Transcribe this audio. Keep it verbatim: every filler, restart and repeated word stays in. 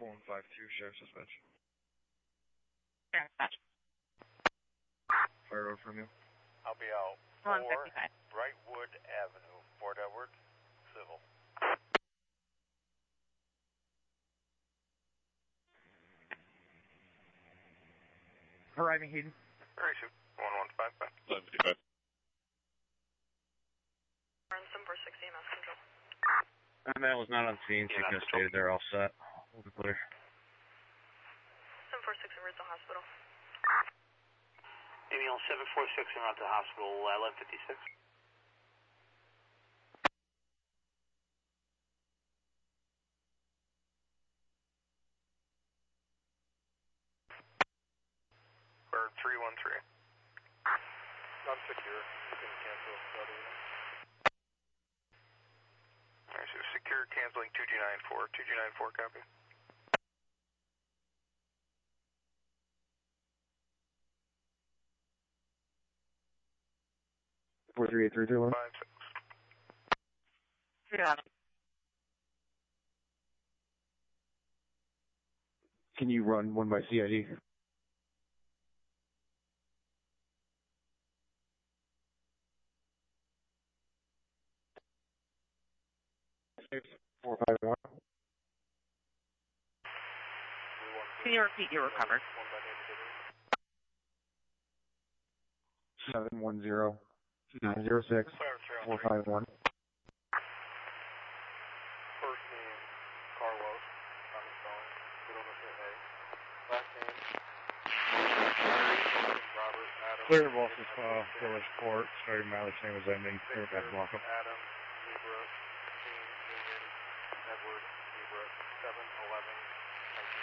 four one five two, Sheriff's Dispatch. Sheriff's Dispatch. Fire road from you. I'll be out. one fifty-five. Brightwood Avenue, Fort Edward, civil. Arriving, Hayden. Very soon. one one five five. eleven fifty-five. seven four six E M S control. That man was not on scene, so you can stated they're all set. We'll be clear. seven four six en route to hospital. Email seven four six en route to hospital, eleven fifty-six. Bird three one three. Not secure. You can cancel the other one. Alright, so secure canceling two G nine four. two G nine four copy. four three eight three two one. five six. Yeah. Can you run one by C I D? four five one. Can you repeat your recovered? seven one zero nine zero six four five one. First name, Carlos. I'm installing. Middle initial A. Last name, Robert Adam. Clear of Boston Spa, Village Court, starting mileage name is ending. Clear back to Welcome. Adam, Libra, King, Union, Edward, Libra, seven eleven nineteen